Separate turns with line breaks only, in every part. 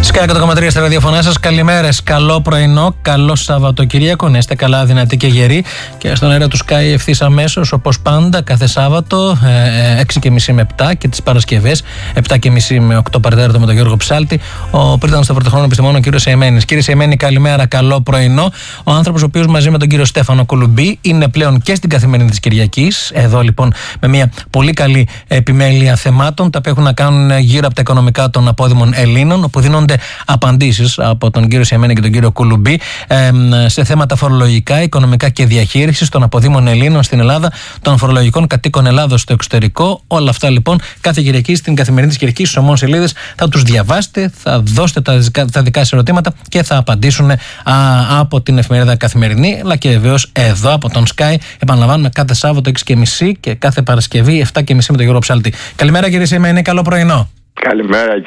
Sky 100,3 στα ραδιοφωνά σας. Καλημέρες, καλό πρωινό, καλό Σαββατοκύριακο. Να είστε καλά, δυνατοί και γεροί. Και στον αέρα του Sky ευθύς αμέσως, όπως πάντα, κάθε Σάββατο 6.30 με 7 και τις Παρασκευές 7.30 με 8 παρατέταρτο με τον Γιώργο Ψάλτη. Ο πρίτανος στο πρωτοχρόνιο επιστημόνων, ο κύριος Σεϊμένης. Κύριε Σεϊμένη, καλημέρα, καλό πρωινό. Ο άνθρωπος ο οποίος μαζί με τον κύριο Στέφανο Κουλουμπή είναι πλέον και στην Καθημερινή της Κυριακής. Εδώ λοιπόν με μια πολύ καλή επιμέλεια θεμάτων, τα οποία έχουν να κάνουν γύρω από τα οικονομικά των απόδημων Ελλήνων, όπου δίνονται απαντήσεις από τον κύριο Σεϊμένη και τον κύριο Κουλουμπή σε θέματα φορολογικά, οικονομικά και διαχείρισης των αποδήμων Ελλήνων στην Ελλάδα, των φορολογικών κατοίκων Ελλάδος στο εξωτερικό. Όλα αυτά λοιπόν κάθε Κυριακή στην Καθημερινή της Κυριακής, στους ομών σελίδες, θα τους διαβάσετε, θα δώσετε τα δικά σας ερωτήματα και θα απαντήσουν από την εφημερίδα Καθημερινή, αλλά και βεβαίως εδώ από τον Sky. Επαναλαμβάνουμε, κάθε Σάββατο 6.30 και κάθε Παρασκευή 7.30 με τον Γιώργο Ψάλτη. Καλημέρα κύριε Σεϊμένη, καλό πρωινό.
Καλημέρα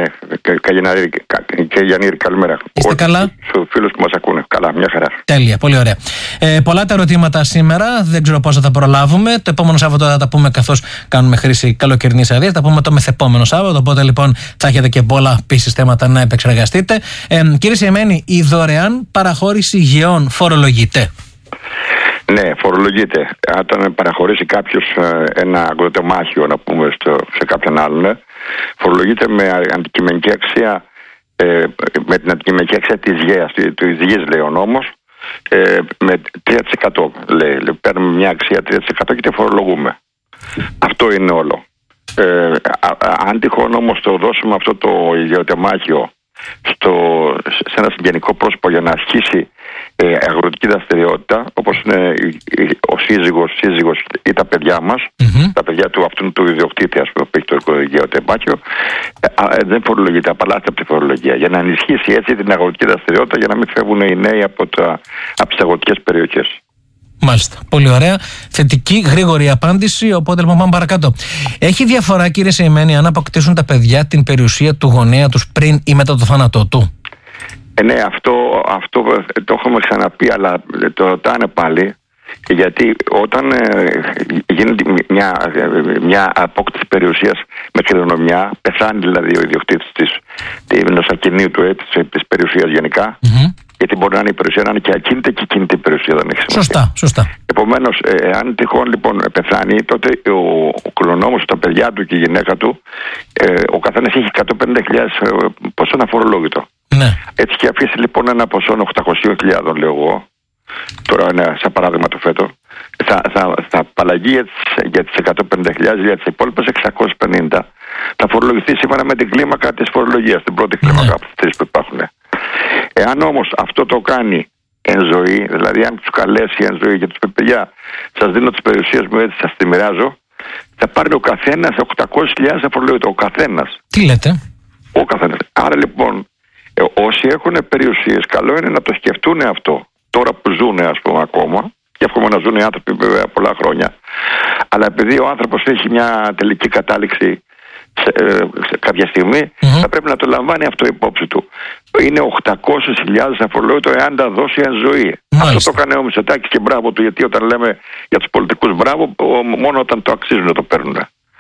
και Γιάννη, καλημέρα.
Είστε καλά?
Στους φίλους που μας ακούνε. Καλά, μια χαρά.
Τέλεια, πολύ ωραία. Πολλά τα ερωτήματα σήμερα, δεν ξέρω πόσα θα προλάβουμε. Το επόμενο Σάββατο θα τα πούμε καθώς κάνουμε χρήση καλοκαιρινής αδείας. Θα τα πούμε το μεθεπόμενο Σάββατο. Οπότε λοιπόν θα έχετε και πολλά επίσης θέματα να επεξεργαστείτε. Κύριε Σεϊμένη, η δωρεάν παραχώρηση γεών φορολογείται?
Ναι, φορολογείται. Όταν παραχωρήσει κάποιος ένα αγροτεμάχιο, να πούμε, σε κάποιον άλλον, φορολογείται με αντικειμενική αξία, με την αντικειμενική αξία της γης, λέει ο νόμος, με 3%. Λέει, παίρνουμε μια αξία 3% και τη φορολογούμε. Αυτό είναι όλο. Αν τυχόν όμως το δώσουμε αυτό το γεωτεμάχιο σε ένα συγγενικό πρόσωπο για να ασκήσει αγροτική δραστηριότητα, όπως είναι ο σύζυγος ή τα παιδιά μας, τα παιδιά του αυτού του ιδιοκτήτη, ας πούμε, που έχει το γεωτεμάχιο, δεν φορολογείται, απαλλάσσεται από τη φορολογία, για να ενισχύσει έτσι την αγροτική δραστηριότητα, για να μην φεύγουν οι νέοι από τις αγροτικές περιοχές.
Μάλιστα. Πολύ ωραία. Θετική, γρήγορη απάντηση. Οπότε λοιπόν πάμε παρακάτω. Έχει διαφορά, κύριε Σεϊμένη, αν αποκτήσουν τα παιδιά την περιουσία του γονέα τους πριν ή μετά το θάνατό του?
Ναι, αυτό το έχουμε ξαναπεί, αλλά το ρωτάνε πάλι. Γιατί όταν γίνεται μια απόκτηση περιουσίας με κληρονομιά, πεθάνει δηλαδή ο ιδιοκτήτης ενός ακινήτου του, της περιουσίας γενικά, γιατί μπορεί να είναι η περιουσία να είναι και ακίνητη και κινητή περιουσία, δεν έχει σημασία.
Σωστά.
Επομένως, αν τυχόν λοιπόν πεθάνει, τότε ο κληρονόμος, τα παιδιά του και η γυναίκα του, ο καθένας έχει 150.000 ποσό αφορολόγητο. Ναι. Έτσι και αφήσει λοιπόν ένα ποσό 800.000, λέω εγώ, τώρα είναι σαν παράδειγμα το φέτο, θα απαλλαγεί για τις 150.000, για τις υπόλοιπες 650 θα φορολογηθεί σύμφωνα με την κλίμακα της φορολογίας, την πρώτη κλίμακα από τις τρεις που υπάρχουν. Εάν όμως αυτό το κάνει εν ζωή, δηλαδή αν τους καλέσει εν ζωή και τους πει, παιδιά, σας δίνω τις περιουσίες μου, έτσι σας τη μοιράζω, θα πάρει ο καθένας 800.000 αφορολόγητο. Ο καθένας.
Τι λέτε?
Ο καθένας. Άρα λοιπόν, όσοι έχουν περιουσίες, καλό είναι να το σκεφτούν αυτό τώρα που ζουν, ας πούμε, ακόμα. Και εύχομαι να ζουν οι άνθρωποι βέβαια πολλά χρόνια. Αλλά επειδή ο άνθρωπος έχει μια τελική κατάληξη σε κάποια στιγμή, θα πρέπει να το λαμβάνει αυτό υπόψη του. Είναι 800.000 αφορολόγητο εάν τα δώσει εν ζωή. Αυτό το έκανε ο Μητσοτάκης και μπράβο του, γιατί όταν λέμε για τους πολιτικούς μπράβο, μόνο όταν το αξίζουν το παίρνουν.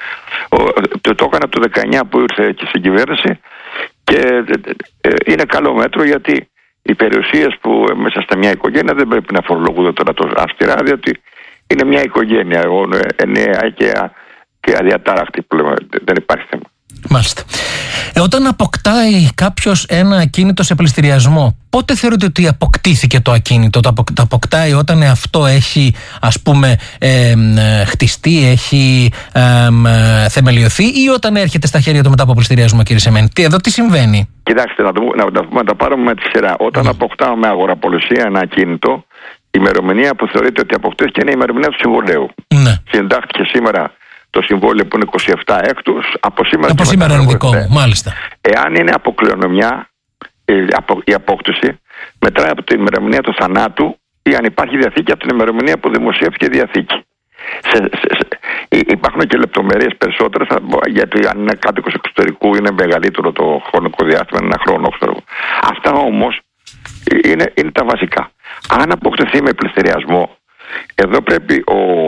Το έκανε από το 19 που ήρθε και στην κυβέρνηση και είναι καλό μέτρο, γιατί οι περιουσίες που μέσα στα μια οικογένεια δεν πρέπει να φορολογούνται τώρα τόσο αυστηρά, διότι είναι μια οικογένεια ενιαία και αδιατάραχτη που λέμε, δεν υπάρχει θέμα.
Μάλιστα. Όταν αποκτάει κάποιος ένα ακίνητο σε πληστηριασμό, πότε θεωρείτε ότι αποκτήθηκε το ακίνητο? Το αποκτάει όταν αυτό έχει, ας πούμε, χτιστεί, έχει θεμελιωθεί, ή όταν έρχεται στα χέρια του μετά από πληστηριασμό, κύριε Σεϊμένη? Εδώ τι συμβαίνει?
Κοιτάξτε, να τα πάρουμε με τη σειρά. Όταν αποκτάμε με αγοραπολισία ένα ακίνητο, η ημερομηνία που θεωρείται ότι αποκτήθηκε είναι η ημερομηνία του συμβολέου. Συντάχθηκε σήμερα το συμβόλαιο που είναι 27 έκτους, από σήμερα
είναι δικό μου, μάλιστα.
Εάν είναι από κληρονομιά η απόκτηση, μετράει από την ημερομηνία του θανάτου, ή αν υπάρχει διαθήκη από την ημερομηνία που δημοσιεύτηκε η διαθήκη. Υπάρχουν και λεπτομέρειες περισσότερες, γιατί αν είναι κάτοικος εξωτερικού είναι μεγαλύτερο το χρονικό διάστημα, είναι ένα χρόνο. Αυτά όμως είναι τα βασικά. Αν αποκτηθεί με πληστηριασμό, εδώ πρέπει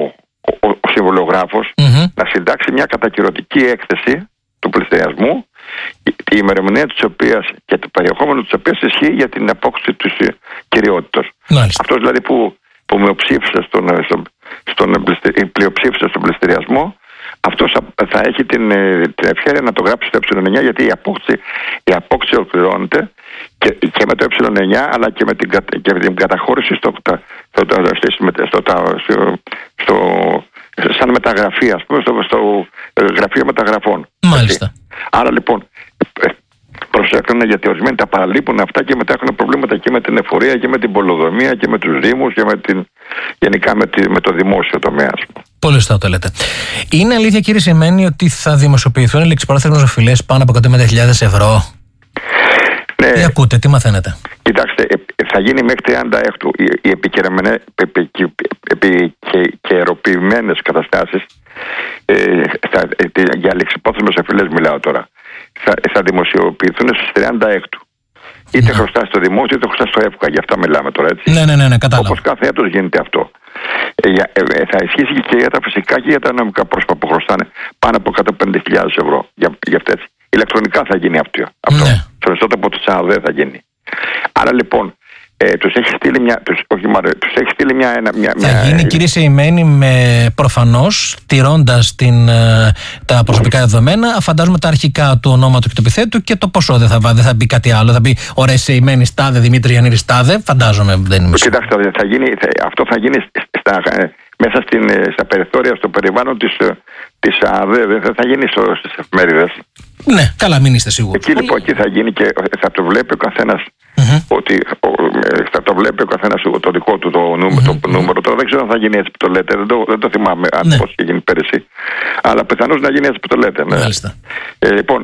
ο συμβολογράφος να συντάξει μια κατακυρωτική έκθεση του πληστηριασμού, η ημερομηνία της οποίας και το περιεχόμενο της οποίας ισχύει για την απόκτηση της κυριότητας. Αυτός δηλαδή που μειοψήφισε η πλειοψήφισε στον πληστηριασμό, αυτός θα έχει την ευχέρεια να το γράψει στο ε9, γιατί η απόκτηση ολοκληρώνεται και με το ε9, αλλά και με την καταχώρηση σαν μεταγραφή, ας πούμε, στο γραφείο μεταγραφών.
Μάλιστα.
Άρα λοιπόν προσέχουν, γιατί ορισμένοι τα παραλείπουν αυτά και μετά έχουν προβλήματα και με την εφορία και με την πολεοδομία και με τους δήμους και γενικά με το δημόσιο τομέα.
Πολύ σωστά το λέτε. Είναι αλήθεια, κύριε Σιμένη, ότι θα δημοσιοποιηθούν ληξιπρόθεσμες οφειλές πάνω από 150.000 ευρώ?
Ναι.
Τι ακούτε, τι μαθαίνετε? Κοιτάξτε,
θα γίνει μέχρι 36 οι επικαιροποιημένες καταστάσεις για ληξιπρόθεσμες οφειλές μιλάω τώρα. Θα δημοσιοποιηθούν στις 36. Είτε χρωστά στο δημόσιο είτε χρωστά στο ΕΦΚΑ. Γι' αυτά μιλάμε τώρα, έτσι.
Ναι, κατάλαβα.
Όπως κάθε έτος γίνεται αυτό. Θα ισχύσει και για τα φυσικά και για τα νομικά πρόσωπα που χρωστάνε πάνω από 150.000 ευρώ για αυτές. Ηλεκτρονικά θα γίνει αυτό.
Ναι.
Στο ιστότοπο του ΑΔΕ θα γίνει. Άρα λοιπόν τους έχει στείλει μια.
Θα γίνει, κύριε Σεϊμένη, προφανώς τηρώντας τα προσωπικά δεδομένα, φαντάζομαι τα αρχικά του ονόματος και του επιθέτου και το ποσό. Δεν θα μπει κάτι άλλο. Θα μπει ωραία Σεϊμένη Στάδε, Δημήτρη Γιαννήρη Στάδε. Φαντάζομαι. Δεν είμαι.
Κοιτάξτε, αυτό θα γίνει μέσα στα περιθώρια, στο περιβάλλον της ΑΔΕ. Δεν θα γίνει στις εφημερίδες.
Ναι, καλά, μην είστε σίγουροι.
Εκεί θα γίνει και θα το βλέπει ο καθένας. Ότι θα το βλέπει ο καθένας το δικό του το νούμερο. Τώρα δεν ξέρω αν θα γίνει έτσι που το λέτε. Δεν το θυμάμαι πώς είχε γίνει πέρυσι. Αλλά πιθανώς να γίνει έτσι που το λέτε. Ναι. Λοιπόν,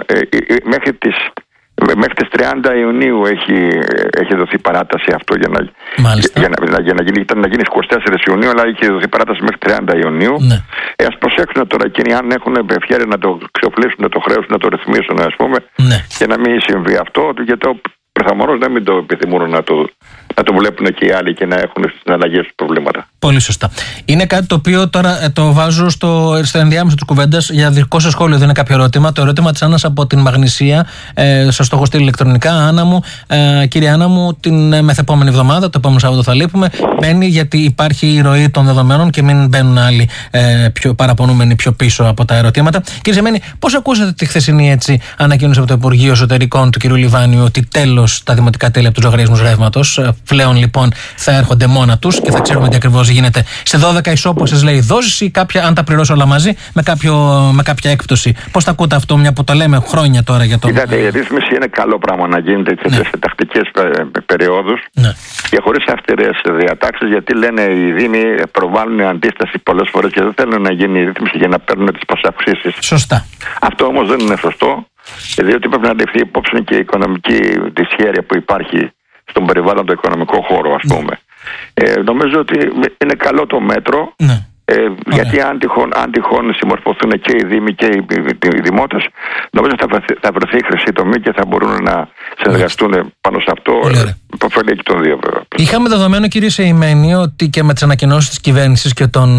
μέχρι τις 30 Ιουνίου έχει δοθεί παράταση αυτό για να γίνει στις 24 Ιουνίου, αλλά έχει δοθεί παράταση μέχρι 30 Ιουνίου.
Ναι.
Ας προσέξουν τώρα εκείνοι αν έχουν ευχέρεια να το ξεοφλήσουν το χρέος, να το ρυθμίσουν, ας πούμε, και να μην συμβεί αυτό, γιατί πιθανώς να μην το επιθυμούν να το βλέπουν και οι άλλοι και να έχουν στις συναλλαγές τους προβλήματα.
Πολύ σωστά. Είναι κάτι το οποίο τώρα το βάζω στο ενδιάμεσο της κουβέντας για δικό σας σχόλιο. Δεν είναι κάποιο ερώτημα. Το ερώτημα της Άννας από την Μαγνησία. Σας το έχω στείλει ηλεκτρονικά. Άννα μου, κύριε Άννα μου, την μεθεπόμενη εβδομάδα, το επόμενο Σάββατο θα λείπουμε. Μπαίνει γιατί υπάρχει η ροή των δεδομένων και μην μπαίνουν άλλοι πιο παραπονούμενοι πιο πίσω από τα ερωτήματα. Κύριε Σεμένη, πώς ακούσατε τη χθεσινή ανακοίνωση από το Υπουργείο Εσωτερικών του κ. Λιβάνιου ότι τέλος τα δημοτικά τέλη από τους λογαριασμούς ρεύματος? Πλέον λοιπόν θα έρχονται μόνα τους και θα ξέρουμε τι ακριβώς γίνεται. Σε 12 ισόπωσες λέει δόσεις ή αν τα πληρώσω όλα μαζί με κάποια έκπτωση. Πώς τα ακούτε αυτό, μια που το λέμε χρόνια τώρα για το.
Κοιτάτε, η ρύθμιση είναι καλό πράγμα να γίνεται και σε τακτικές περιόδους και χωρίς αυστηρές διατάξεις, γιατί λένε οι Δήμοι προβάλλουν αντίσταση πολλές φορές και δεν θέλουν να γίνει η ρύθμιση για να παίρνουν τις προσαυξήσεις.
Σωστά.
Αυτό όμως δεν είναι σωστό, διότι πρέπει να ληφθεί υπόψη και η οικονομική δυσχέρεια που υπάρχει στον περιβάλλον, το οικονομικό χώρο, ας πούμε. Νομίζω ότι είναι καλό το μέτρο, γιατί αν τυχόν συμμορφωθούν και οι Δήμοι και οι Δημότες, νομίζω θα βρεθεί η χρυσή τομή και θα μπορούν να συνεργαστούν πάνω σε αυτό. Υποφελεί και των δύο, βέβαια.
Είχαμε δεδομένο, κύριε Σεϊμένη, ότι και με τις ανακοινώσεις της κυβέρνησης και των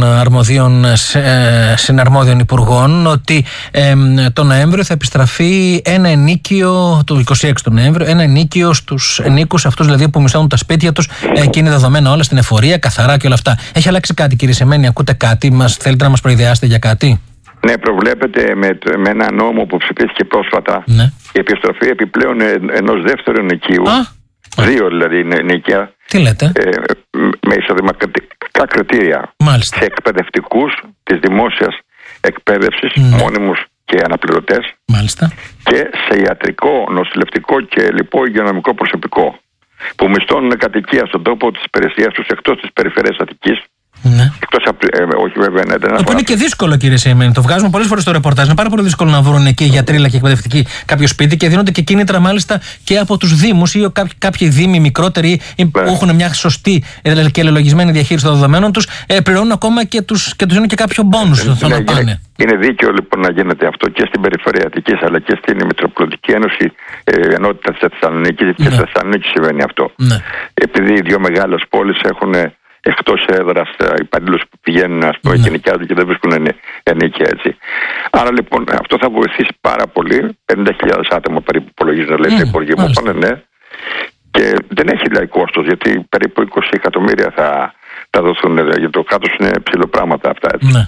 συναρμόδιων υπουργών, ότι το Νοέμβριο θα επιστραφεί ένα ενίκιο, το 26 του Νοέμβριο, ένα ενίκιο στους ενίκους αυτούς δηλαδή που μισθώνουν τα σπίτια τους, και είναι δεδομένα όλα στην εφορία, καθαρά και όλα αυτά. Έχει αλλάξει κάτι, κύριε Σεϊμένη? Ακούτε κάτι? Θέλετε να μας προειδεάσετε για κάτι?
Ναι, προβλέπεται με ένα νόμο που ψηφίστηκε πρόσφατα η επιστροφή επιπλέον ενός δεύτερου νοικίου. Δύο δηλαδή νοικιά.
Τι λέτε?
Με εισοδηματικά κριτήρια.
Μάλιστα.
Σε εκπαιδευτικούς της δημόσιας εκπαίδευσης, μόνιμους και αναπληρωτές.
Μάλιστα.
Και σε ιατρικό, νοσηλευτικό και λοιπό υγειονομικό προσωπικό, που μισθώνουν κατοικία στον τόπο της υπηρεσίας τους εκτός της περιφέρειας Αττικής.
Ναι.
Όχι βέβαια, ναι,
το οποίο είναι και δύσκολο, κύριε Σεϊμένη. Το βγάζουμε πολλές φορές στο ρεπορτάζ. Είναι πάρα πολύ δύσκολο να βρουν εκεί γιατρίλα και εκπαιδευτικοί κάποιο σπίτι και δίνονται και κίνητρα μάλιστα και από τους Δήμους ή κάποιοι Δήμοι μικρότεροι που έχουν μια σωστή και ελεγχισμένη διαχείριση των δεδομένων τους, πληρώνουν ακόμα και τους δίνουν και κάποιο μπόνους.
Είναι δίκαιο λοιπόν να γίνεται αυτό και στην περιφέρεια Αττικής αλλά και στην Μητροπολιτική Ένωση Ενότητα της Θεσσαλονίκης. Και στη Θεσσαλονίκη συμβαίνει αυτό. Επειδή οι δύο μεγάλες πόλεις έχουν εκτός έδρας υπαλλήλους που πηγαίνουν, ας πούμε, και νοικιάζουν και δεν βρίσκουν ενίκεια, έτσι. Άρα λοιπόν αυτό θα βοηθήσει πάρα πολύ. 50.000 άτομα περίπου υπολογίζουν, λέει, το Υπουργείο μου, πάνε, ναι. Και δεν έχει δηλαδή κόστος, γιατί περίπου 20 εκατομμύρια θα δοθούν, γιατί το κράτος είναι ψηλό πράγματα αυτά, έτσι.
Ναι.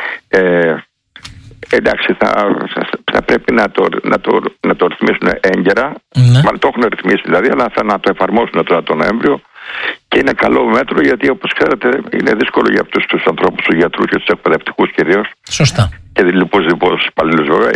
Εντάξει, θα πρέπει να το ρυθμίσουν έγκαιρα. Μάλλον το έχουν ρυθμίσει δηλαδή, αλλά θα να το εφαρμόσουν τώρα τον Νοέμβριο. Και είναι καλό μέτρο, γιατί όπως ξέρετε είναι δύσκολο για αυτούς τους ανθρώπους, τους γιατρούς και τους εκπαιδευτικούς κυρίως.
Σωστά.
Και λοιπούς υπαλλήλους βέβαια,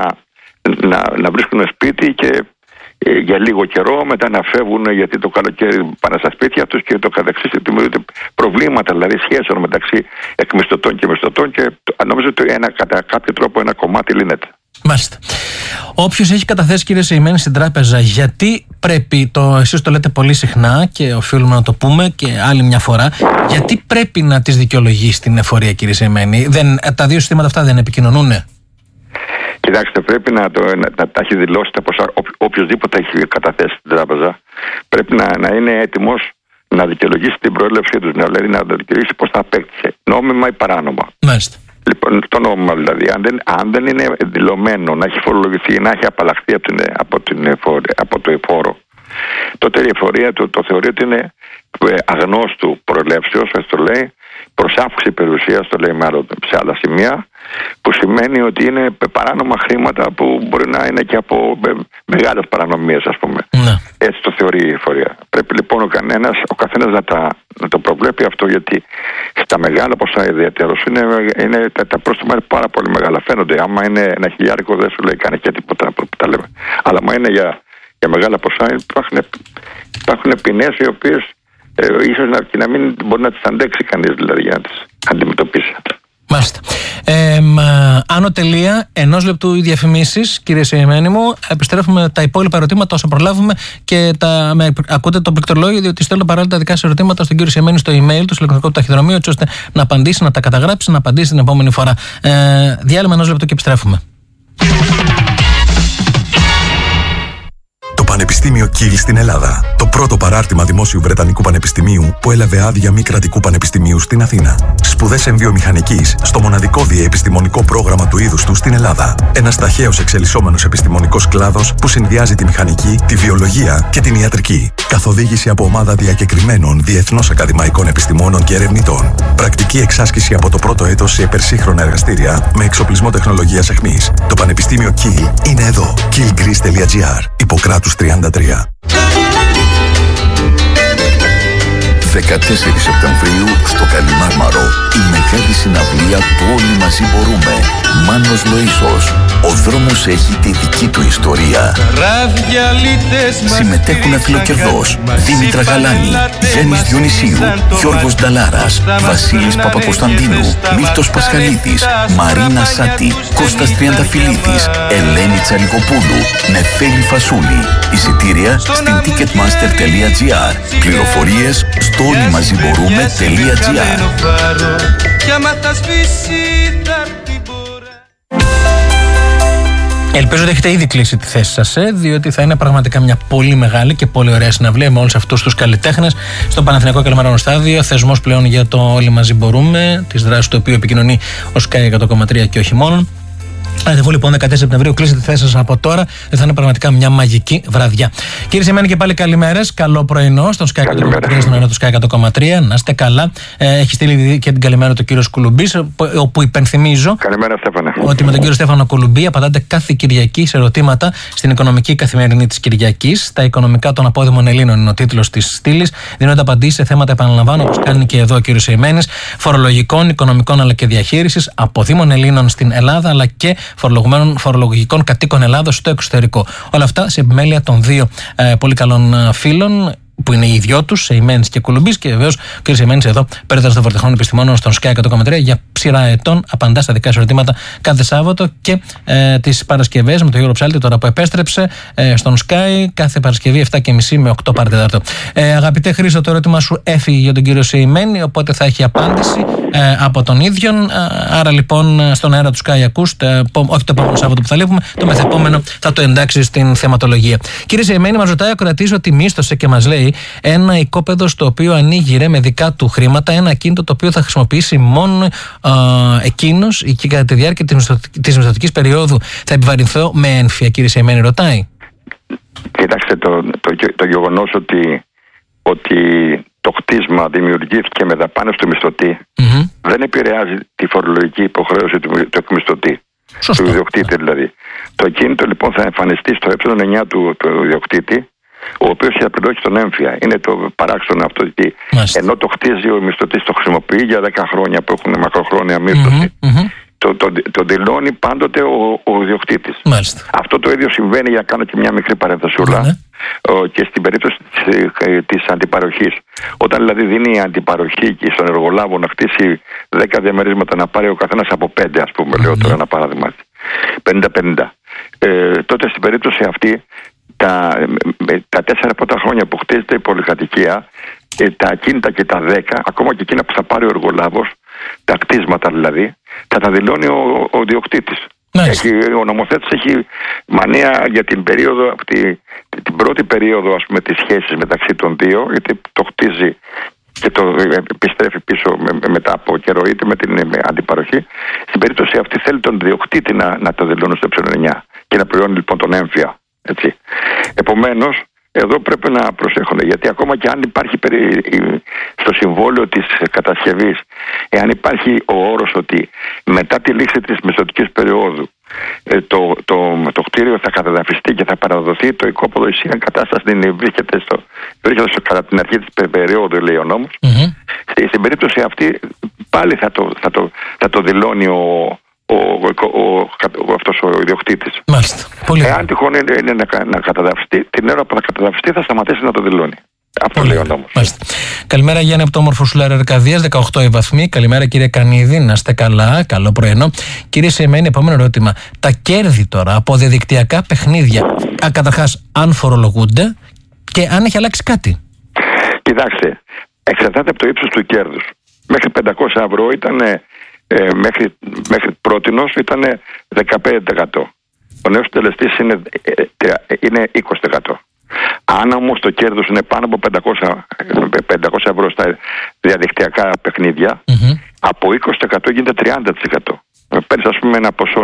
να βρίσκουν σπίτι και για λίγο καιρό, μετά να φεύγουν, γιατί το καλοκαίρι πάνε στα σπίτια τους και το καθεξής. Δημιουργούνται προβλήματα δηλαδή σχέσεων μεταξύ εκμισθωτών και μισθωτών, και νομίζω ότι κατά κάποιο τρόπο ένα κομμάτι λύνεται.
Μάλιστα. Όποιος έχει καταθέσει, κύριε Σεϊμένη, στην τράπεζα, γιατί πρέπει, εσείς το λέτε πολύ συχνά και οφείλουμε να το πούμε και άλλη μια φορά, γιατί πρέπει να τις δικαιολογήσει την εφορία, κύριε Σεϊμένη? Τα δύο συστήματα αυτά δεν επικοινωνούνε?
Κοιτάξτε, πρέπει να τα έχει δηλώσει τα ποσά. Οποιοςδήποτε έχει καταθέσει στην τράπεζα πρέπει να είναι έτοιμος να δικαιολογήσει την προέλευσή τους. Δηλαδή να δικαιολογήσει πώς θα απέκτησε, νόμιμα ή παράνομα.
Μάλιστα.
Λοιπόν, το νόμιμα δηλαδή, αν δεν είναι δηλωμένο να έχει φορολογηθεί ή να έχει απαλλαχθεί από το εφόρο, τότε η εφορία το θεωρεί ότι είναι αγνώστου προελεύσεως, έτσι το λέει, προς αύξηση περιουσίας, το λέει σε άλλα σημεία, που σημαίνει ότι είναι παράνομα χρήματα που μπορεί να είναι και από μεγάλες παρανομίες, ας πούμε. Ναι. Έτσι το θεωρεί η εφορία. Πρέπει λοιπόν ο καθένας να το προβλέπει αυτό, γιατί στα μεγάλα ποσά ιδιαίτερως τα πρόστιμα είναι πάρα πολύ μεγάλα. Φαίνονται. Άμα είναι ένα χιλιάρικο δεν σου λέει κανένα και τίποτα που τα λέμε. Αλλά άμα είναι για μεγάλα ποσά υπάρχουν ποινές οι οποίες ίσως να μην μπορεί να τις αντέξει κανείς, δηλαδή, για να τις αντιμετωπίσει.
Μάλιστα. Άνω τελεία, 1 λεπτού οι διαφημίσεις, κύριε Σεϊμένη μου. Επιστρέφουμε τα υπόλοιπα ερωτήματα όσο προλάβουμε, και ακούτε το πληκτρολόγιο, διότι στέλνω παράλληλα τα δικά σας ερωτήματα στον κύριο Σεϊμένη στο email του, στο ηλεκτρονικό του ταχυδρομείο, έτσι ώστε να απαντήσει, να τα καταγράψει, να απαντήσει την επόμενη φορά. Διάλειμμα 1 λεπτό και επιστρέφουμε.
Το Πανεπιστήμιο Κιλ στην Ελλάδα. Το πρώτο παράρτημα δημόσιου Βρετανικού Πανεπιστημίου που έλαβε άδεια μη κρατικού πανεπιστημίου στην Αθήνα. Σπουδές εμβιομηχανικής στο μοναδικό διεπιστημονικό πρόγραμμα του είδους του στην Ελλάδα. Ένας ταχαίως εξελισσόμενος επιστημονικός κλάδος που συνδυάζει τη μηχανική, τη βιολογία και την ιατρική. Καθοδήγηση από ομάδα διακεκριμένων διεθνώς ακαδημαϊκών επιστημόνων και ερευνητών. Πρακτική εξάσκηση από το πρώτο έτος σε υπερσύγχρονα εργαστήρια με εξοπλισμό τεχνολογίας αιχμής. Το Πανεπιστήμιο Κιλ είναι εδώ. killgreece.gr. Ιπποκράτους 33.
14 Σεπτεμβρίου στο Καλιμάρμαρο, η μεγάλη συναυλία του Όλοι Μαζί Μπορούμε. Μάνος Λοΐσος. Ο δρόμος έχει τη δική του ιστορία. Συμμετέχουν Φιλοκερδός, Δήμητρα Γαλάνη, Γιάννης Διονυσίου, Γιώργος Νταλάρας, Βασίλης Παπακοσταντίνου, Μίλτος Πασχαλίδης, Μαρίνα Σάτη, Κώστας Τριανταφυλλίδης, Ελένη Τσαλικοπούλου, Νεφέλη Φασούλη. Εισιτήρια στην ticketmaster.gr. Πληροφορίες στο όλοιμαζιμπορούμε.gr.
Ελπίζω ότι έχετε ήδη κλείσει τη θέση σας, διότι θα είναι πραγματικά μια πολύ μεγάλη και πολύ ωραία συναυλία με όλους αυτούς τους καλλιτέχνες στο Παναθηναϊκό Καλαμαράνο Στάδιο. Θεσμός πλέον για το Όλοι Μαζί Μπορούμε, τις δράσεις του οποίου επικοινωνεί ο Sky 100,3 και όχι μόνο. Ραντεβού λοιπόν 14 Σεπτεμβρίου, κλείσετε τη θέση σας από τώρα. Δεν θα είναι πραγματικά μια μαγική βραδιά. Κύριε Σεϊμένη, και πάλι καλημέρες. Καλό πρωινό στον Sky 100,3, στον αέρα του Sky 100,3. Να είστε καλά. Έχει στείλει και την καλημέρα του κύριο Κουλουμπής, όπου υπενθυμίζω.
Καλημέρα, Στέφανε.
Ότι με τον κύριο Στέφανο Κουλουμπή απαντάτε κάθε Κυριακή σε ερωτήματα στην Οικονομική Καθημερινή της Κυριακής. Τα οικονομικά των απόδημων Ελλήνων είναι ο τίτλος της στήλης. Δίνονται απαντήσεις σε θέματα, επαναλαμβάνω, όπως κάνει και εδώ ο κύριος Σεϊμένης, φορολογικών, οικονομικών αλλά και διαχείρισης, αποδήμων Ελλήνων στην Ελλάδα αλλά και φορολογικών κατοίκων Ελλάδος στο εξωτερικό. Όλα αυτά σε επιμέλεια των δύο πολύ καλών φίλων, που είναι οι δυο τους, Σεϊμένης και Κουλουμπής, και βεβαίως ο κ. Σεϊμένης εδώ, πέραστα των Φορτεχνών Επιστημόνων στον Sky 100,3 για ψηρά ετών. Απαντά στα δικά σου ερωτήματα κάθε Σάββατο και τις Παρασκευές με τον Γιώργο Ψάλτη, τώρα που επέστρεψε στον Sky, κάθε Παρασκευή 7:30 με 8 παρατέταρτο. Αγαπητέ Χρήστο, το ερώτημα σου έφυγε για τον κύριο Σεϊμένη, οπότε θα έχει απάντηση από τον ίδιον. Άρα λοιπόν στον αέρα του Sky ακούς, όχι το επόμενο Σάββατο που θα λείπουμε, το μεθεπόμενο θα το εντάξει στην θεματολογία. Κύριε Σεϊμένη, μας ρωτάει ο κρατής ότι μίσθωσε και μας λέει λέει, ένα οικόπεδο στο οποίο ανοίγει με δικά του χρήματα ένα ακίνητο το οποίο θα χρησιμοποιήσει μόνο εκείνος και κατά τη διάρκεια της μισθωτικής περίοδου θα επιβαρυνθώ με ένφια, κύριε Σεϊμένη, ρωτάει.
Κοιτάξτε, το γεγονός ότι το κτίσμα δημιουργήθηκε με δαπάνες του μισθωτή δεν επηρεάζει τη φορολογική υποχρέωση του εκμισθωτή. Σωστό. Του ιδιοκτήτη δηλαδή. Το ακίνητο λοιπόν θα εμφανιστεί στο ε9 του ιδιοκτήτη, ο οποίος θα πληρώσει τον έμφυα. Είναι το παράξενο αυτό, ότι ενώ το χτίζει ο μισθωτής, το χρησιμοποιεί για 10 χρόνια που έχουν μακροχρόνια μίσθωση, το δηλώνει πάντοτε ο ιδιοκτήτης. Αυτό το ίδιο συμβαίνει, για να κάνω και μια μικρή παρένθεσούλα, και στην περίπτωση της αντιπαροχής. Όταν δηλαδή δίνει η αντιπαροχή και στον εργολάβο να χτίσει 10 διαμερίσματα, να πάρει ο καθένας από 5, ας πούμε, λέω τώρα ένα παράδειγμα, 50-50, τότε στην περίπτωση αυτή τα 4 πρώτα χρόνια που χτίζεται η πολυκατοικία, τα ακίνητα και τα 10, ακόμα και εκείνα που θα πάρει ο εργολάβος, τα κτίσματα δηλαδή, θα τα δηλώνει ο ιδιοκτήτης. Ο νομοθέτης έχει μανία για την περίοδο, την πρώτη περίοδο, ας πούμε, της σχέσης μεταξύ των δύο, γιατί το χτίζει και το επιστρέφει πίσω μετά από καιρό, είτε με την αντιπαροχή. Στην περίπτωση αυτή θέλει τον ιδιοκτήτη να το δηλώνει στο ε9 και να πληρώνει λοιπόν τον έμφυα. Έτσι. Επομένως, εδώ πρέπει να προσέχουν, γιατί ακόμα και αν υπάρχει στο συμβόλαιο της κατασκευής, εάν υπάρχει ο όρος ότι μετά τη λήξη της μισθωτικής περίοδου το κτίριο θα καταδαφιστεί και θα παραδοθεί, το οικόπεδο ισχύαν κατάσταση βρίσκεται κατά την αρχή της περίοδου, λέει ο νόμος. Στην περίπτωση αυτή πάλι θα το δηλώνει αυτός ο ιδιοκτήτης.
Μάλιστα.
Εάν τυχόν είναι να καταδαφιστεί, την ώρα που θα καταδαφιστεί θα σταματήσει να το δηλώνει. Αυτό λέει ο νόμος.
Καλημέρα, Γιάννη, από το όμορφο Σουλάρι Αρκαδίας, 18 οι βαθμοί. Καλημέρα, κύριε Κανίδη, να είστε καλά. Καλό πρωινό. Κύριε Σεϊμένη, επόμενο ερώτημα. Τα κέρδη τώρα από διαδικτυακά παιχνίδια, καταρχάς, αν φορολογούνται και αν έχει αλλάξει κάτι?
Κοιτάξτε, εξαρτάται από το ύψος του κέρδους. Μέχρι 500 ευρώ ήταν. Μέχρι πρότινος ήταν 15%. Ο νέος τελεστής είναι 20%. Αν όμως το κέρδος είναι πάνω από 500 ευρώ στα διαδικτυακά παιχνίδια, από 20% γίνεται 30%. Παίρνεις, ας πούμε, ένα ποσό,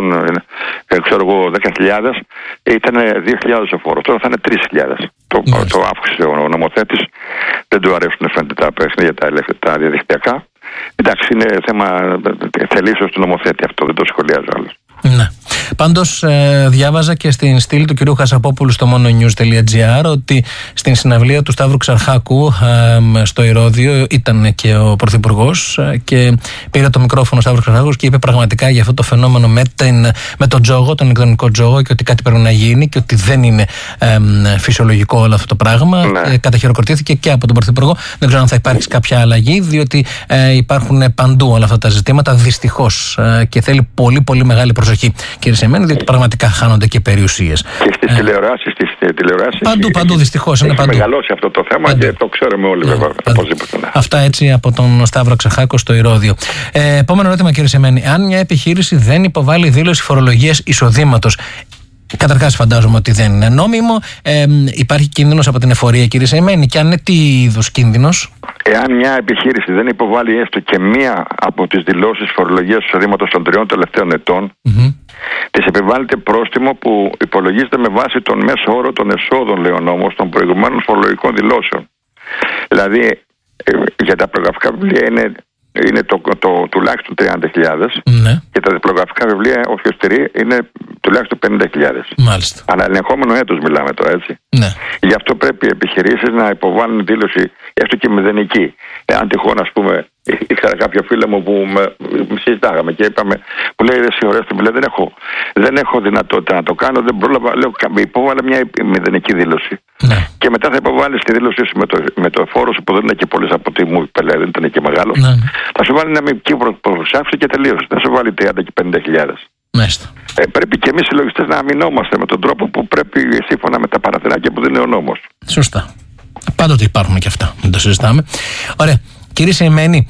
ξέρω εγώ, 10.000, ήταν 2.000 ο φόρος, τώρα θα είναι 3.000. Το αύξησε ο νομοθέτης, δεν του αρέσουν φαίνεται τα παιχνίδια τα διαδικτυακά. Εντάξει, είναι θέμα θελήσεως του νομοθέτη αυτό, δεν το σχολιάζω άλλο.
Ναι. Πάντως διάβαζα και στην στήλη του κυρίου Χασαπόπουλου στο mononews.gr ότι στην συναυλία του Σταύρου Ξαρχάκου στο Ηρώδειο ήταν και ο Πρωθυπουργός και πήρε το μικρόφωνο ο Σταύρος Ξαρχάκος και είπε πραγματικά για αυτό το φαινόμενο με τον τζόγο, τον ηλεκτρονικό τζόγο, και ότι κάτι πρέπει να γίνει και ότι δεν είναι φυσιολογικό όλο αυτό το πράγμα. Ναι. Καταχειροκροτήθηκε και από τον Πρωθυπουργό. Δεν ξέρω αν θα υπάρξει κάποια αλλαγή, διότι υπάρχουν παντού όλα αυτά τα ζητήματα, δυστυχώς, και θέλει πολύ πολύ μεγάλη προσοχή, κύριε Σεϊμένη, διότι πραγματικά χάνονται και περιουσίες.
Και στις τηλεοράσεις.
Παντού δυστυχώς.
Έχει μεγαλώσει αυτό το θέμα παντού. Και το ξέρουμε όλοι, βέβαια.
Αυτά έτσι από τον Σταύρο Ξαρχάκο στο Ηρώδειο. Επόμενο ερώτημα, κύριε Σεϊμένη. Αν μια επιχείρηση δεν υποβάλει δήλωση φορολογίας εισοδήματος, καταρχάς φαντάζομαι ότι δεν είναι νόμιμο, υπάρχει κίνδυνος από την εφορία, κύριε Σεϊμένη, και αν είναι, τι είδους κίνδυνος?
Εάν μια επιχείρηση δεν υποβάλει έστω και μία από τις δηλώσεις φορολογίας εισοδήματος των 3 τελευταίων ετών, της επιβάλλεται πρόστιμο που υπολογίζεται με βάση τον μέσο όρο των εσόδων, λέει ο νόμος, των προηγουμένων φορολογικών δηλώσεων. Δηλαδή, για τα προγραφικά βιβλία είναι το τουλάχιστον 30.000, και τα διπλογραφικά βιβλία, όποιο στηρεί, είναι τουλάχιστον 50.000.
Μάλιστα.
Αναλεγχόμενο έτος μιλάμε τώρα, έτσι.
Ναι.
Γι' αυτό πρέπει οι επιχειρήσεις να υποβάλουν δήλωση, έστω και μηδενική. Εάν τυχόν, ας πούμε, ήξερα κάποιο φίλο μου που συζητάγαμε και είπαμε, που λέει, εσύ ωραίστε, δεν έχω δυνατότητα να το κάνω, δεν πρόλαβα, λέω, υποβάλε μια μηδενική δήλωση. Ναι. Και μετά θα υποβάλει τη δήλωσή σου με το φόρο σου, που δεν είναι και πολλές από ό,τι μου είπε, δεν ήταν και μεγάλο. Ναι. Θα σου βάλει ένα μικρό προσάφι και τελείωσε. Θα σου βάλει 30 και 50.000. Πρέπει και εμείς οι λογιστές να αμυνόμαστε με τον τρόπο που πρέπει, σύμφωνα με τα παραθυράκια που δίνει ο νόμος.
Σωστά. Πάντοτε υπάρχουν και αυτά. Δεν το συζητάμε. Ωραία. Κύριε Σεϊμένη,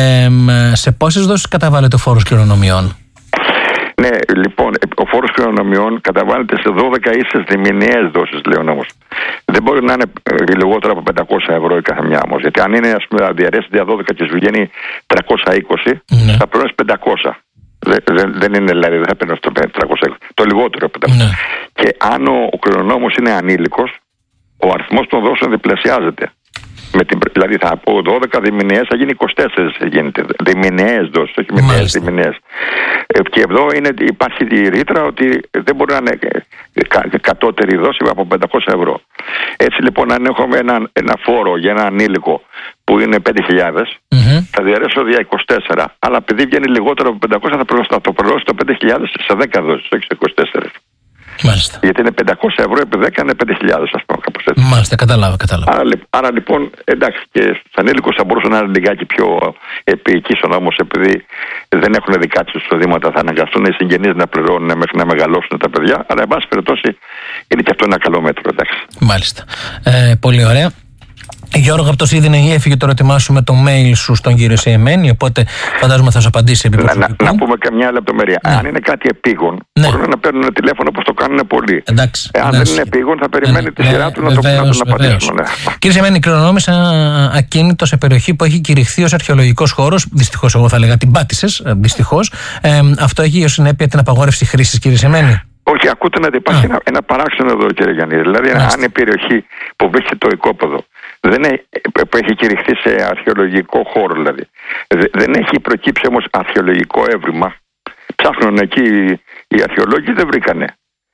σε πόσες δόσεις καταβάλλεται ο φόρος κληρονομιών?
Ναι, λοιπόν, ο φόρος κληρονομιών καταβάλλεται σε 12 ίσες διμηνιαίες δόσεις, λέει ο νόμος. Δεν μπορεί να είναι λιγότερο από 500 ευρώ η καθεμιά όμως. Γιατί αν είναι, ας πούμε, διαρρέσει δια 12 και σου βγαίνει 320, θα πληρώνεις 500. Δεν είναι, δηλαδή, δεν θα παίρνω στο 320. Το λιγότερο 500. Και αν ο κληρονόμος είναι ανήλικος, ο αριθμός των δόσεων διπλασιάζεται. Δηλαδή θα πω 12 διμηνιαίες, θα γίνει 24 γίνεται. Διμηνιαίες δόσεις, όχι μηνιαίες, διμηνιαίες. Και εδώ υπάρχει η ρήτρα ότι δεν μπορεί να είναι κατώτερη δόση από 500 ευρώ. Έτσι λοιπόν, αν έχουμε ένα φόρο για ένα ανήλικο που είναι 5.000, θα διαρρέσω δια 24. Αλλά επειδή βγαίνει λιγότερο από 500, θα το πληρώσω το 5.000 σε 10 δόσεις, όχι σε 24.
Μάλιστα.
Γιατί είναι 500 ευρώ επί 10 είναι 5.000, ας πούμε, κάπως έτσι.
Μάλιστα, κατάλαβα.
Άρα λοιπόν, εντάξει, και στους ανήλικους θα μπορούσε να είναι λιγάκι πιο επίοικης ο νόμος, επειδή δεν έχουν δικά τους εισοδήματα, θα αναγκαστούν οι συγγενείς να πληρώνουν μέχρι να μεγαλώσουν τα παιδιά. Αλλά εν πάση περιπτώσει είναι και αυτό ένα καλό μέτρο, εντάξει.
Μάλιστα. Πολύ ωραία. Γιώργο, από το Σίδνεϊ έφυγε το ερώτημά σου με το mail σου στον κύριο Σεϊμένη, οπότε φαντάζομαι θα σου απαντήσει επί προσωπικού.
Να πούμε και μια λεπτομέρεια. Αν είναι κάτι επίγον, μπορούν να παίρνουν τηλέφωνο όπως το κάνουν πολλοί. Αν δεν είναι επίγον, θα περιμένει τη σειρά του να το απαντήσουν.
Κύριε Σεϊμένη, κληρονόμησα ακίνητο σε περιοχή που έχει κηρυχθεί ως αρχαιολογικός χώρος. Δυστυχώς, εγώ θα έλεγα την πάτησες. Δυστυχώς. Αυτό έχει ως συνέπεια την απαγόρευση χρήσης, κύριε Σεϊμένη?
Όχι, ακούτε να υπάρχει ένα παράξενο εδώ, κύριε Γιάννη. Δηλαδή, αν η περιοχή που βρίσκεται το οικόπεδο που έχει κηρυχθεί σε αρχαιολογικό χώρο, δηλαδή, δεν έχει προκύψει όμως αρχαιολογικό έβριμα, ψάχνουν εκεί οι αρχαιολόγοι, δεν βρήκανε.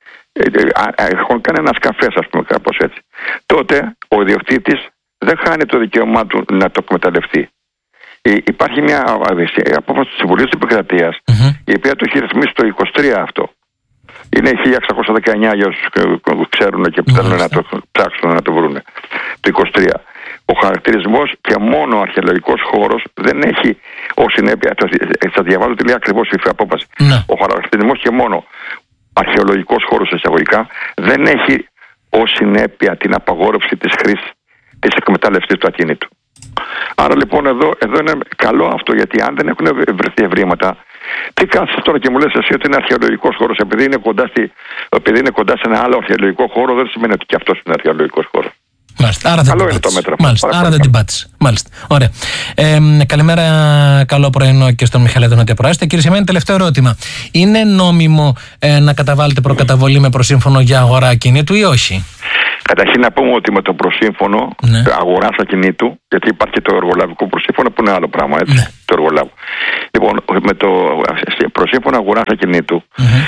Έχουν κάνει ένα σκαφές, ας πούμε, κάπως έτσι. Τότε ο ιδιοκτήτης δεν χάνει το δικαίωμά του να το εκμεταλλευτεί. Υπάρχει μια απόφαση του Συμβουλίου της Επικρατείας, η οποία το έχει ρυθμίσει το 23 αυτό. Είναι 1619 για όσους ξέρουν και θέλουν να το ψάξουν να το βρουν. Το 23. Ο χαρακτηρισμός και μόνο ο αρχαιολογικός χώρος δεν έχει ως συνέπεια. Θα διαβάζω τι λέει ακριβώς η απόφαση. Ο χαρακτηρισμός και μόνο αρχαιολογικός χώρος εισαγωγικά δεν έχει ως συνέπεια την απαγόρευση της χρήσης της εκμετάλλευσης του ακίνητου. Άρα λοιπόν εδώ είναι καλό αυτό, γιατί αν δεν έχουν βρεθεί ευρήματα, τι κάθεσαι τώρα και μου λες εσύ ότι είναι αρχαιολογικός χώρος, επειδή είναι κοντά σε ένα άλλο αρχαιολογικό χώρο, δεν σημαίνει ότι και αυτός είναι αρχαιολογικός χώρος.
Μάλιστα. Άρα
καλό είναι το μέτρο.
Μάλιστα. Άρα δεν την πάτησε. Μάλιστα. Ωραία. Καλημέρα, καλό πρωινό και στον Μιχάλη Νότια Προάστη. Κύριε Σεϊμένη, τελευταίο ερώτημα. Είναι νόμιμο να καταβάλλετε προκαταβολή με προσύμφωνο για αγορά ακινήτου ή όχι?
Καταρχήν να πούμε ότι με το προσύμφωνο αγοράς ακινήτου, γιατί υπάρχει το εργολαβικό προσύμφωνο που είναι άλλο πράγμα, έτσι, το εργολάβο. Λοιπόν, με το προσύμφωνο αγοράς ακινήτου,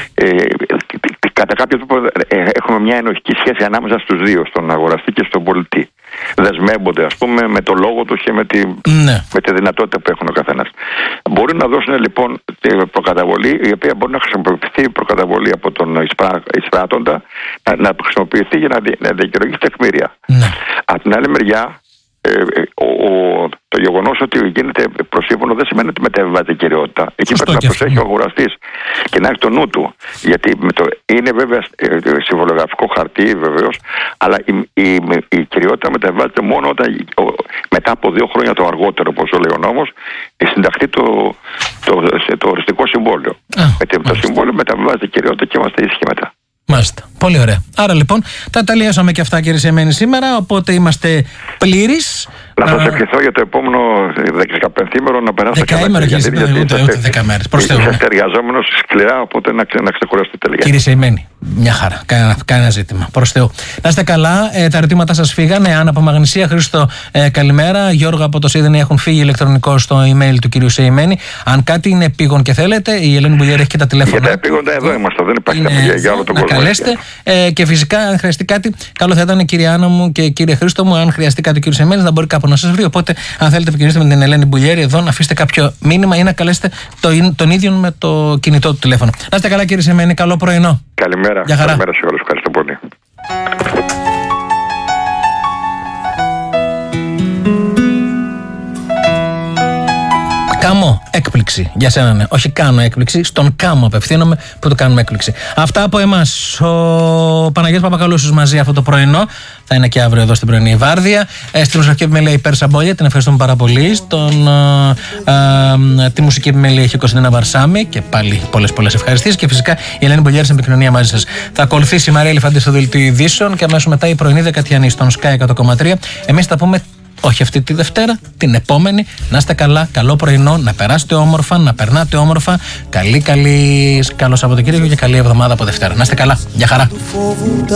κατά κάποιο τρόπο έχουμε μια ενοχική σχέση ανάμεσα στους δύο, στον αγοραστή και στον πολιτή. Δεσμεύονται, ας πούμε, με το λόγο τους και με τη δυνατότητα που έχουν ο καθένας. Μπορεί να δώσουν λοιπόν προκαταβολή, η οποία μπορεί να χρησιμοποιηθεί η προκαταβολή από τον εισπράττοντα, να χρησιμοποιηθεί για να δικαιολογήσει τεκμήρια. Από την άλλη μεριά, το γεγονός ότι γίνεται προσύμφωνο δεν σημαίνει ότι μεταβιβάζεται η κυριότητα. Εκεί πρέπει να προσέχει ο αγοραστής και να έχει το νου του. Γιατί είναι βέβαια συμβολογραφικό χαρτί, βεβαίως, αλλά η κυριότητα μεταβιβάζεται μόνο όταν μετά από 2 χρόνια το αργότερο, όπως λέει ο νόμος, συνταχθεί το οριστικό συμβόλαιο. Το συμβόλαιο μεταβιβάζεται η κυριότητα και είμαστε ήσυχοι μετά.
Μάλιστα. Πολύ ωραία. Άρα λοιπόν τα τελειώσαμε και αυτά, κύριε Σεϊμένη, σήμερα. Οπότε είμαστε πλήρεις.
Να σας ευχηθώ για το επόμενο 15ήμερο να περάσετε καλά.
10 ημέρες, ούτε 10 μέρες.
Είστε εργαζόμενος σκληρά, οπότε να ξεκουραστείτε λίγα.
Κύριε Σεϊμένη, μια χαρά. Κανένα ζήτημα. Προς Θεού. Να είστε καλά. Τα ερωτήματα σας φύγανε. Άννα από Μαγνησία, Χρήστο, καλημέρα. Γιώργο από το Σίδνεϊ, έχουν φύγει ηλεκτρονικό στο email του κυρίου Σεϊμένη. Αν κάτι είναι επίγον και θέλετε, η Ελένη Μπουλιέρη έχει και τα τηλέφωνα.
Για τα επίγοντα εδώ είμαστε. Δεν υπάρχει καμία για όλο τον κόσμο.
Καλέστε. Και φυσικά, αν χρειαστεί κάτι, καλό θα ήταν, κυρία Άννα μου και κύριε Χρήστο μου, αν χρειαστεί κάτι ο κύριο Σεϊμένη, να μπορεί κάπου να σας βρει. Οπότε, αν θέλετε, επικοινωνήστε με την Ελένη Μπουλιέρη εδώ, να αφήσετε κάποιο μήνυμα ή να καλέσετε τον ίδιο με το κινητό του τηλέφωνο. Να είστε καλά, κύριε Σεϊμένη, καλό πρωινό.
Καλημέρα. Καλημέρα σε όλους. Ευχαριστώ πολύ.
Κάμω, έκπληξη. έκπληξη. Για σένα, ναι. Όχι, κάνω έκπληξη. Στον Κάμο απευθύνομαι που το κάνουμε έκπληξη. Αυτά από εμάς. Ο Παναγιώτης Παπακαλούσης μαζί αυτό το πρωινό. Θα είναι και αύριο εδώ στην πρωινή βάρδια. Στη μουσική επιμέλεια η Πέρσα Μπόλια, την ευχαριστούμε πάρα πολύ. Τη μουσική επιμέλεια έχει ο Κωνσταντίνα Βαρσάμι και πάλι πολλές ευχαριστήσεις. Και φυσικά η Ελένη Μπολιέρη στην επικοινωνία μαζί σας. Θα ακολουθήσει η Μαρία Ελεφάντη στο δελτίο ειδήσεων και αμέσως μετά η πρωινή Δεκατιανή στον Sky 100,3. Εμείς θα πούμε. Όχι αυτή τη Δευτέρα, την επόμενη. Να είστε καλά, καλό πρωινό, να περάσετε όμορφα, να περνάτε όμορφα. Καλό Σαββατοκύριακο και καλή εβδομάδα από Δευτέρα. Να είστε καλά, για χαρά.